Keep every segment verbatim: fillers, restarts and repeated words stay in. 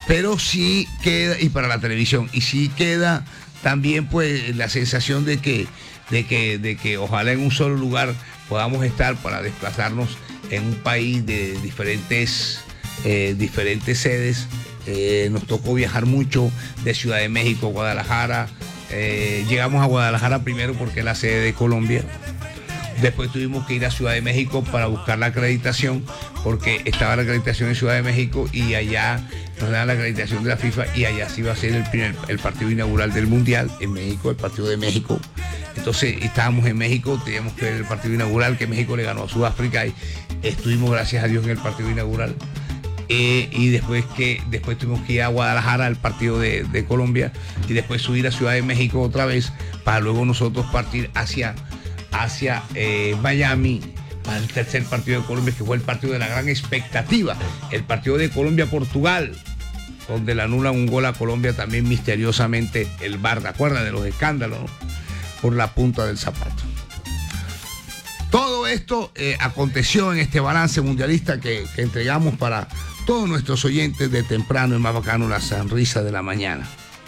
pero sí queda, y para la televisión, y sí queda también pues la sensación de que, de que, de que ojalá en un solo lugar podamos estar para desplazarnos en un país de diferentes, eh, diferentes sedes. Eh, nos tocó viajar mucho de Ciudad de México a Guadalajara. Eh, llegamos a Guadalajara primero porque es la sede de Colombia. Después tuvimos que ir a Ciudad de México para buscar la acreditación, porque estaba la acreditación en Ciudad de México y allá nos dan la acreditación de la FIFA, y allá sí iba a ser el, primer, el partido inaugural del Mundial, en México, el partido de México. Entonces estábamos en México, teníamos que ver el partido inaugural, que México le ganó a Sudáfrica, y estuvimos, gracias a Dios, en el partido inaugural. Eh, y después que después tuvimos que ir a Guadalajara al partido de, de Colombia, y después subir a Ciudad de México otra vez, para luego nosotros partir hacia, hacia eh, Miami para el tercer partido de Colombia, que fue el partido de la gran expectativa, el partido de Colombia-Portugal, donde le anulan un gol a Colombia también misteriosamente el V A R, ¿te acuerdas de los escándalos, no? Por la punta del zapato. Todo esto eh, aconteció en este balance mundialista que, que entregamos para todos nuestros oyentes de temprano y más bacano, la sonrisa de la mañana.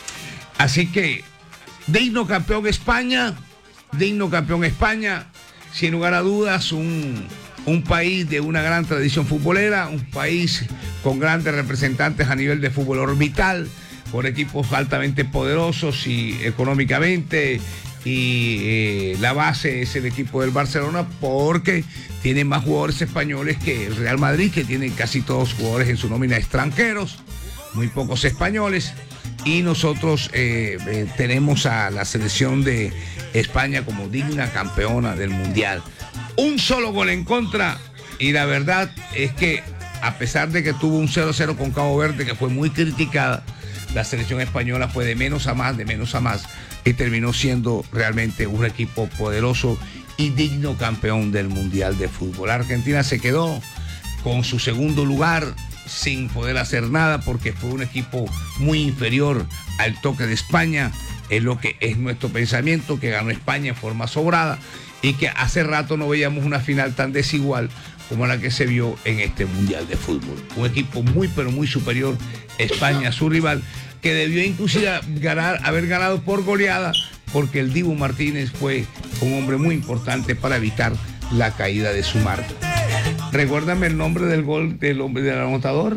Así que, digno campeón España, digno campeón España, sin lugar a dudas, un, un país de una gran tradición futbolera, un país con grandes representantes a nivel de fútbol orbital, con equipos altamente poderosos y económicamente, y eh, la base es el equipo del Barcelona, porque tiene más jugadores españoles que el Real Madrid, que tiene casi todos jugadores en su nómina extranjeros, muy pocos españoles, y nosotros eh, eh, tenemos a la selección de España como digna campeona del Mundial. Un solo gol en contra, y la verdad es que a pesar de que tuvo un cero cero con Cabo Verde, que fue muy criticada, la selección española fue de menos a más, de menos a más, y terminó siendo realmente un equipo poderoso y digno campeón del Mundial de Fútbol. Argentina se quedó con su segundo lugar sin poder hacer nada, porque fue un equipo muy inferior al toque de España. Es lo que es nuestro pensamiento, que ganó España en forma sobrada, y que hace rato no veíamos una final tan desigual como la que se vio en este Mundial de Fútbol. Un equipo muy pero muy superior, España, a su rival, que debió inclusive ganar, haber ganado por goleada, porque el Dibu Martínez fue un hombre muy importante para evitar la caída de su marca. Recuérdame el nombre del gol del hombre del anotador.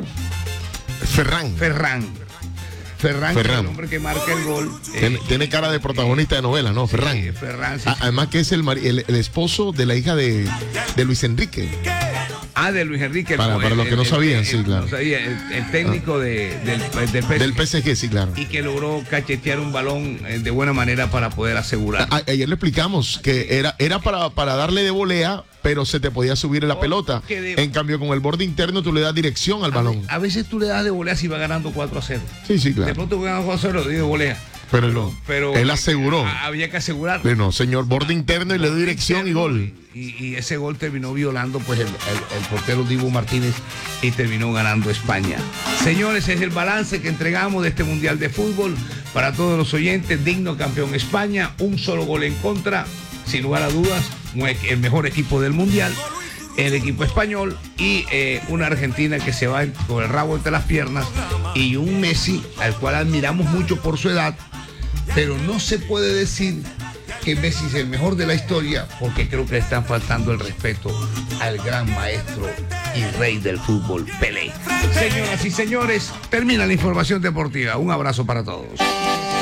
Ferran. Ferran. Ferran, Ferran. Que es el hombre que marca el gol. Tiene, eh, tiene cara de protagonista de novela, ¿no? Ferran. Sí, Ferran, sí, A- sí. Además que es el, mari- el, el esposo de la hija de, de Luis Enrique. Ah, de Luis Enrique. Para- el- para los que el- no el- sabían, el- sí, el- claro. no sabía, el, el técnico de, del, del P S G. Del P S G, sí, claro. Y que logró cachetear un balón eh, de buena manera para poder asegurar. A- ayer le explicamos que era, era para, para darle de volea, pero se te podía subir en la Oh, pelota. que de- En cambio, con el borde interno tú le das dirección al A, balón. ve- a veces tú le das de volea si va ganando cuatro a cero. Sí, sí, De claro. pronto va ganando cuatro a cero, le doy de volea. Pero no. Pero Él aseguró. a- había que asegurar. No, señor, borde interno y le doy dirección y gol. Y, y ese gol terminó violando pues el, el- el portero Dibu Martínez, y terminó ganando España. Señores, es el balance que entregamos de este Mundial de Fútbol para todos los oyentes. Digno campeón España, un solo gol en contra, sin lugar a dudas, un equ- el mejor equipo del Mundial, el equipo español, y eh, una Argentina que se va con el rabo entre las piernas, y un Messi al cual admiramos mucho por su edad, pero no se puede decir que Messi es el mejor de la historia, porque creo que le están faltando el respeto al gran maestro y rey del fútbol, Pelé. Señoras y señores, termina la información deportiva. Un abrazo para todos.